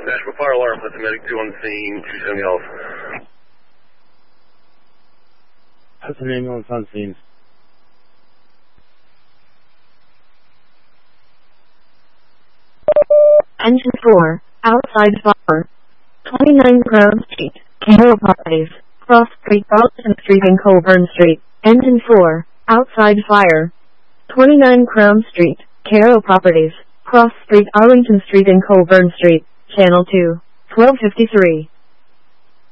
Nashville fire alarm, put the medic 2 on the scene, 270 off. That's an ambulance on scene. Engine 4, outside fire. 29 Crown Street, Carroll Properties, Cross Street, Arlington Street and Colburn Street. Engine 4, outside fire. 29 Crown Street, Carroll Properties, Cross Street, Arlington Street and Colburn Street. Channel 2, 1253.